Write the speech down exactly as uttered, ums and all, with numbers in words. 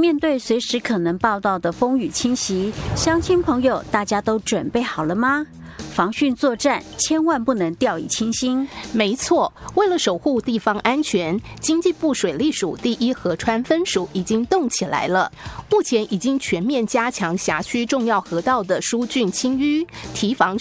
面对随时可能报道的风雨侵袭，乡亲朋友大家都准备好了吗？防汛作战千万不能掉以轻心。 没错，为了守护地方安全，经济部水利署第一河川分署已经动起来了。目前已经全面加强辖区重要河道的疏浚清淤，提防